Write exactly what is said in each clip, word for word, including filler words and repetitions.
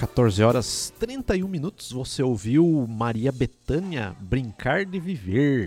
quatorze horas e trinta e um minutos, você ouviu Maria Bethânia, Brincar de Viver.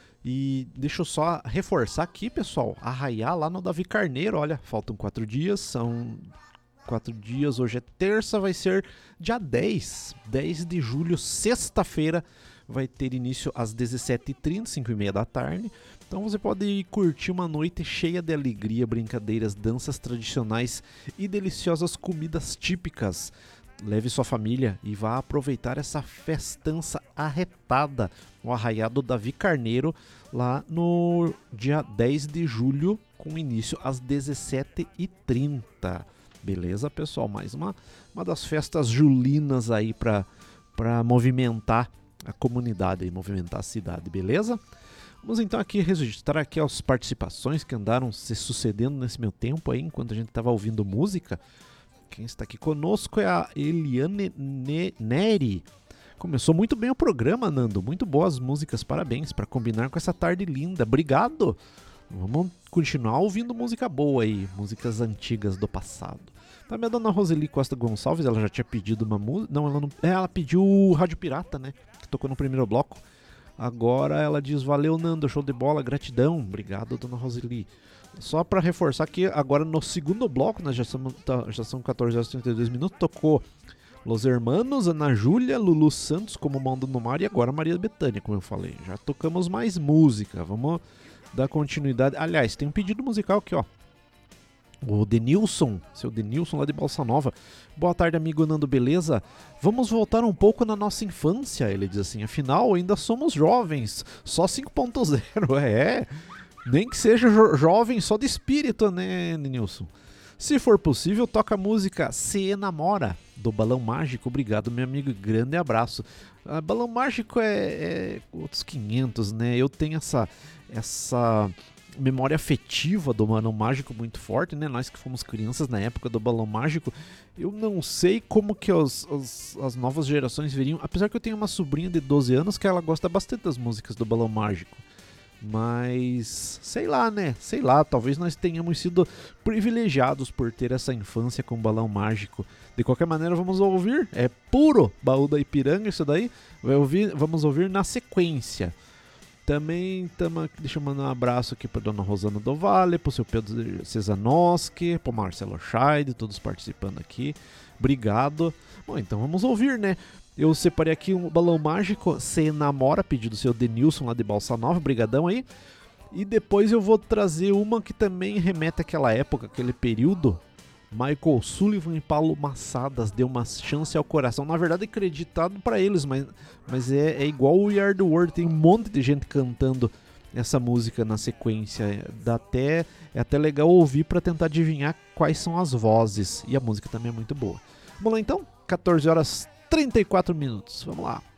E deixa eu só reforçar aqui, pessoal, Arraiá lá no Davi Carneiro, olha, faltam quatro dias, são quatro dias, hoje é terça, vai ser dia dez, dez de julho, sexta-feira, vai ter início às dezessete e trinta, cinco e meia da tarde. Então você pode curtir uma noite cheia de alegria, brincadeiras, danças tradicionais e deliciosas comidas típicas. Leve sua família e vá aproveitar essa festança arretada no Arraiado Davi Carneiro, lá no dia dez de julho, com início às dezessete e trinta. Beleza, pessoal? Mais uma, uma das festas julinas aí para para movimentar a comunidade e movimentar a cidade, beleza? Vamos então aqui registrar aqui as participações que andaram se sucedendo nesse meu tempo aí, enquanto a gente estava ouvindo música. Quem está aqui conosco é a Eliane Neri. Começou muito bem o programa, Nando. Muito boas músicas, parabéns, para combinar com essa tarde linda. Obrigado! Vamos continuar ouvindo música boa aí, músicas antigas do passado. Também a dona Roseli Costa Gonçalves, ela já tinha pedido uma música. Não, ela não. É, ela pediu o Rádio Pirata, né? Que tocou no primeiro bloco. Agora ela diz: valeu, Nando, show de bola, gratidão. Obrigado, dona Roseli. Só para reforçar que agora no segundo bloco, né, já, são, já são quatorze horas e trinta e dois minutos, tocou Los Hermanos, Ana Júlia, Lulu Santos como Mando no Mar e agora Maria Bethânia, como eu falei. Já tocamos mais música, vamos dar continuidade. Aliás, tem um pedido musical aqui, ó. O Denilson, seu Denilson lá de Balsa Nova. Boa tarde, amigo Nando, beleza? Vamos voltar um pouco na nossa infância, ele diz assim. Afinal, ainda somos jovens, só cinco ponto zero, é... Nem que seja jo- jovem só de espírito, né, Nilson? Se for possível, toca a música Se Enamora, do Balão Mágico. Obrigado, meu amigo, grande abraço. Uh, Balão Mágico é, é outros quinhentos, né? Eu tenho essa, essa memória afetiva do Balão Mágico muito forte, né? Nós que fomos crianças na época do Balão Mágico, eu não sei como que os, os, as novas gerações veriam, apesar que eu tenho uma sobrinha de doze anos que ela gosta bastante das músicas do Balão Mágico. Mas, sei lá, né? Sei lá, talvez nós tenhamos sido privilegiados por ter essa infância com Balão Mágico. De qualquer maneira, vamos ouvir. É puro Baú da Ipiranga, isso daí. Vai ouvir, vamos ouvir na sequência. Também, tamo, deixa eu mandar um abraço aqui para dona Rosana do Vale, pro seu Pedro Cesanoski, pro Marcelo Scheid, todos participando aqui. Obrigado. Bom, então vamos ouvir, né? Eu separei aqui um Balão Mágico, Se Enamora, pedido do seu Denilson lá de Balsa Nova, brigadão aí. E depois eu vou trazer uma que também remete àquela época, aquele período. Michael Sullivan e Paulo Massadas, Deu Uma Chance ao Coração. Na verdade é acreditado pra eles, mas, mas é, é igual o We Are The World, tem um monte de gente cantando essa música na sequência. Dá até, é até legal ouvir pra tentar adivinhar quais são as vozes. E a música também é muito boa. Vamos lá então, quatorze horas e trinta e quatro minutos, vamos lá.